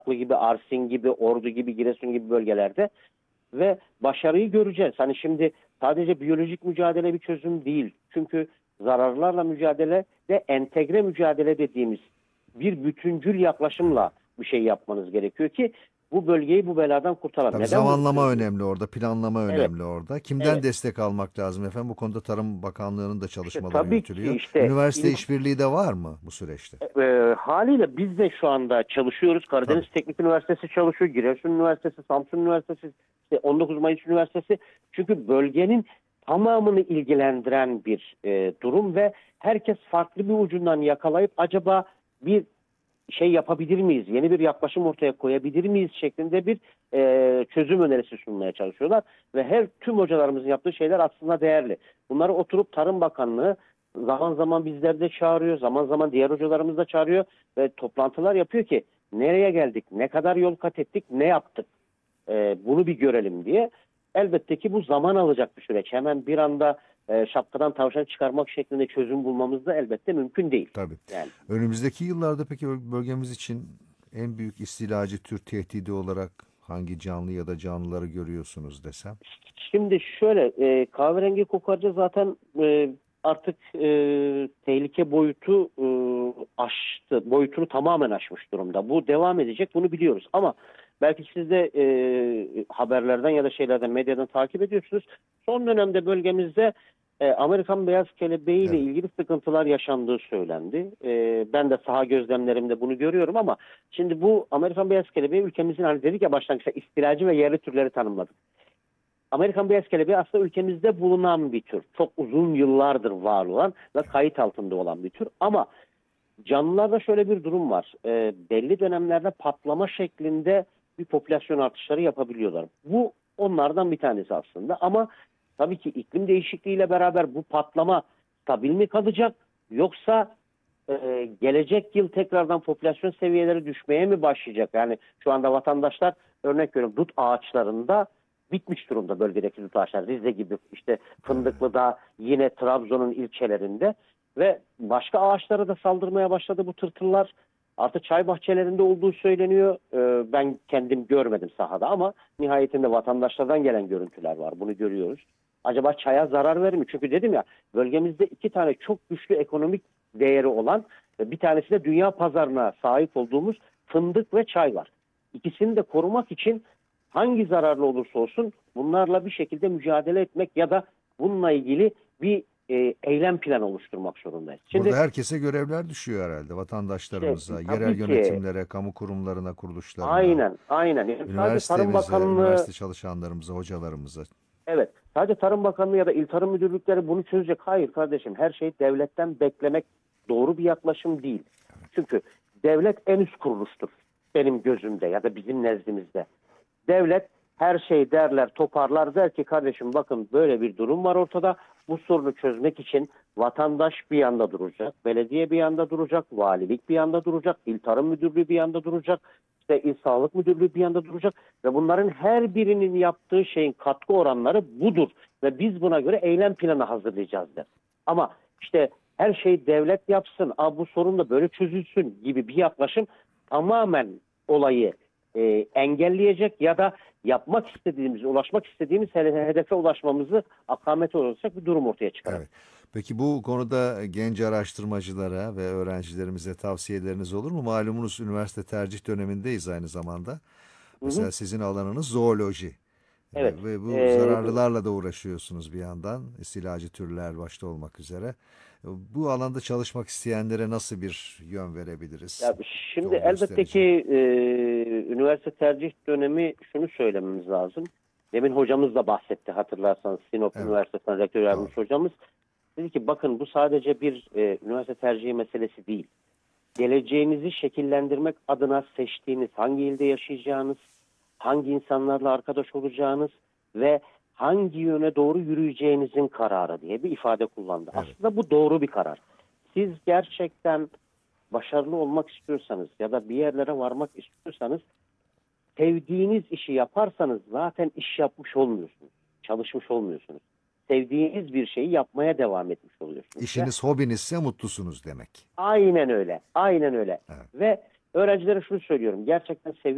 gibi, Arsin gibi, Ordu gibi, Giresun gibi bölgelerde ve başarıyı göreceğiz. Hani şimdi sadece biyolojik mücadele bir çözüm değil. Çünkü zararlarla mücadele de entegre mücadele dediğimiz bir bütüncül yaklaşımla bir şey yapmanız gerekiyor ki bu bölgeyi bu beladan kurtaralım. Tabii Neden bunu zamanlama söylüyorum? önemli orada, planlama Evet, önemli orada. Kimden evet. destek almak lazım efendim? Bu konuda Tarım Bakanlığı'nın da İşte çalışmaları tabii ki yürütülüyor. işte Üniversite işbirliği de var mı bu süreçte? haliyle biz de şu anda çalışıyoruz. Tabii. Karadeniz Teknik Üniversitesi çalışıyor. Giresun Üniversitesi, Samsun Üniversitesi, işte 19 Mayıs Üniversitesi. Çünkü bölgenin tamamını ilgilendiren bir durum ve herkes farklı bir ucundan yakalayıp acaba bir şey yapabilir miyiz, yeni bir yaklaşım ortaya koyabilir miyiz şeklinde bir çözüm önerisi sunmaya çalışıyorlar. Ve tüm hocalarımızın yaptığı şeyler aslında değerli. Bunları oturup Tarım Bakanlığı zaman zaman bizleri de çağırıyor, zaman zaman diğer hocalarımız da çağırıyor ve toplantılar yapıyor ki nereye geldik, ne kadar yol kat ettik, ne yaptık, bunu bir görelim diye. Elbette ki bu zaman alacak bir süreç. Hemen bir anda şapkadan tavşan çıkarmak şeklinde çözüm bulmamız da elbette mümkün değil. Tabii. Yani Önümüzdeki yıllarda peki bölgemiz için en büyük istilacı tür tehdidi olarak hangi canlı ya da canlıları görüyorsunuz desem? şimdi şöyle, kahverengi kokarca zaten artık tehlike boyutu aştı. Boyutunu tamamen aşmış durumda. Bu devam edecek, bunu biliyoruz. Ama belki siz de haberlerden ya da şeylerden, medyadan takip ediyorsunuz. Son dönemde bölgemizde Amerikan beyaz kelebeği ile Evet. ilgili sıkıntılar yaşandığı söylendi. Ben de saha gözlemlerimde bunu görüyorum ama şimdi bu Amerikan beyaz kelebeği ülkemizin, hani dedik ya başlangıçta, istilacı ve yerli türleri tanımladık. Amerikan beyaz kelebeği aslında ülkemizde bulunan bir tür. Çok uzun yıllardır var olan ve kayıt altında olan bir tür. Ama canlılarda şöyle bir durum var. Belli dönemlerde patlama şeklinde bir popülasyon artışları yapabiliyorlar. Bu onlardan bir tanesi aslında. Ama tabii ki iklim değişikliğiyle beraber bu patlama stabil mi kalacak? Yoksa gelecek yıl tekrardan popülasyon seviyeleri düşmeye mi başlayacak? Yani şu anda vatandaşlar, örnek veriyorum, dut ağaçlarında bitmiş durumda bölgedeki dut ağaçlar. Rize gibi, işte Fındıklı'da, yine Trabzon'un ilçelerinde ve başka ağaçlara da saldırmaya başladı bu tırtıllar. Artık çay bahçelerinde olduğu söyleniyor. Ben kendim görmedim sahada ama nihayetinde vatandaşlardan gelen görüntüler var. Bunu görüyoruz. Acaba çaya zarar verir mi? Çünkü dedim ya, bölgemizde iki tane çok güçlü ekonomik değeri olan ve bir tanesi de dünya pazarına sahip olduğumuz fındık ve çay var. İkisini de korumak için hangi zararlı olursa olsun bunlarla bir şekilde mücadele etmek ya da bununla ilgili bir eylem planı oluşturmak zorundayız. Burada Şimdi herkese görevler düşüyor herhalde. işte Vatandaşlarımıza, yerel tabii ki yönetimlere, kamu kurumlarına, kuruluşlarına, aynen aynen. Yani sadece Tarım üniversitemize, Bakanlığı, üniversite çalışanlarımıza, hocalarımıza. evet, sadece Tarım Bakanlığı ya da İl Tarım Müdürlükleri bunu çözecek. Hayır kardeşim, her şeyi devletten beklemek doğru bir yaklaşım değil. Çünkü devlet en üst kuruluştur benim gözümde ya da bizim nezdimizde. Devlet her şey derler, toparlar, der ki kardeşim bakın böyle bir durum var ortada. Bu sorunu çözmek için vatandaş bir yanda duracak, belediye bir yanda duracak, valilik bir yanda duracak, İl Tarım Müdürlüğü bir yanda duracak, işte İl Sağlık Müdürlüğü bir yanda duracak ve bunların her birinin yaptığı şeyin katkı oranları budur ve biz buna göre eylem planı hazırlayacağız der. Ama işte her şey devlet yapsın, bu sorun da böyle çözülsün gibi bir yaklaşım tamamen olayı engelleyecek ya da yapmak istediğimiz, ulaşmak istediğimiz hedefe ulaşmamızı akamete olacak bir durum ortaya çıkarır. Evet. Peki bu konuda genç araştırmacılara ve öğrencilerimize tavsiyeleriniz olur mu? Malumunuz üniversite tercih dönemindeyiz aynı zamanda. Hı hı. Mesela sizin alanınız zooloji. Evet. Ve bu zararlılarla da uğraşıyorsunuz bir yandan. İstilacı türler başta olmak üzere. Bu alanda çalışmak isteyenlere nasıl bir yön verebiliriz? Ya şimdi Yol elbette ki gösterici. üniversite tercih dönemi, şunu söylememiz lazım. Demin hocamız da bahsetti, hatırlarsanız, Sinop Evet, Üniversitesi'nden rektör doğru. yardımcısı hocamız. Dedi ki bakın bu sadece bir üniversite tercihi meselesi değil. Geleceğinizi şekillendirmek adına seçtiğiniz, hangi ilde yaşayacağınız, hangi insanlarla arkadaş olacağınız ve hangi yöne doğru yürüyeceğinizin kararı diye bir ifade kullandı. Evet. Aslında bu doğru bir karar. Siz gerçekten başarılı olmak istiyorsanız ya da bir yerlere varmak istiyorsanız sevdiğiniz işi yaparsanız zaten iş yapmış olmuyorsunuz. Çalışmış olmuyorsunuz. Sevdiğiniz bir şeyi yapmaya devam etmiş oluyorsunuz. Ve İşiniz hobinizse mutlusunuz demek. aynen öyle. Aynen öyle. Evet. Ve öğrencilere şunu söylüyorum. Gerçekten seviyorum.